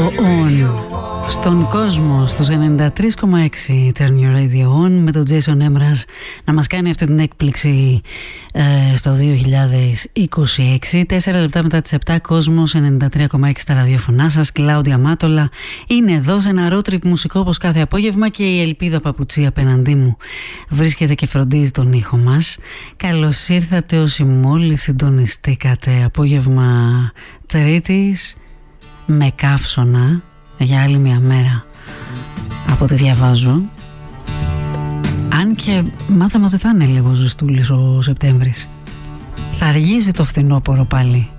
On στον κόσμο στους 93,6 Turn Your Radio On με τον Jason Emraz να μας κάνει αυτή την έκπληξη στο 2026. 4 λεπτά μετά τις 7, κόσμος 93,6 στα ραδιοφωνά σας. Κλάουδια Μάτολα είναι εδώ σε ένα road trip μουσικό όπως κάθε απόγευμα και η Ελπίδα Παπουτσί απέναντί μου βρίσκεται και φροντίζει τον ήχο μας. Καλώς ήρθατε όσοι μόλις συντονιστήκατε. Απόγευμα Τρίτης με καύσωνα για άλλη μια μέρα από ό,τι διαβάζω, αν και μάθαμε ότι θα είναι λίγο ζεστούλης ο Σεπτέμβρης. Θα αργήσει το φθινόπωρο πάλι.